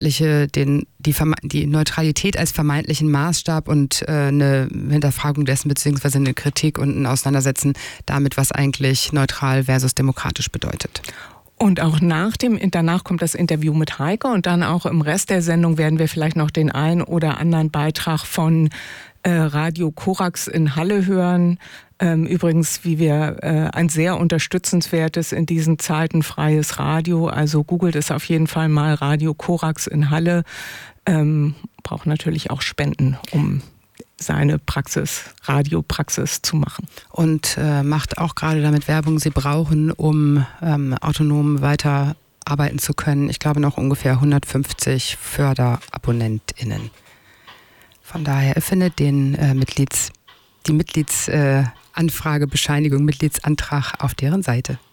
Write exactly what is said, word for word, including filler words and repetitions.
den, die, die Neutralität als vermeintlichen Maßstab und äh, eine Hinterfragung dessen, beziehungsweise eine Kritik und ein Auseinandersetzen damit, was eigentlich neutral versus demokratisch bedeutet. Und auch nach dem, danach kommt das Interview mit Heike und dann auch im Rest der Sendung werden wir vielleicht noch den einen oder anderen Beitrag von äh, Radio Korax in Halle hören. Ähm, übrigens, wie wir äh, ein sehr unterstützenswertes, in diesen Zeiten freies Radio. Also googelt es auf jeden Fall mal, Radio Korax in Halle. Ähm, braucht natürlich auch Spenden, um seine Praxis, Radiopraxis zu machen. Und äh, macht auch gerade damit Werbung, sie brauchen, um ähm, autonom weiter arbeiten zu können, ich glaube noch ungefähr hundertfünfzig FörderabonnentInnen. Von daher findet den äh, Mitglieds, die Mitgliedsanfrage, äh, Bescheinigung, Mitgliedsantrag auf deren Seite.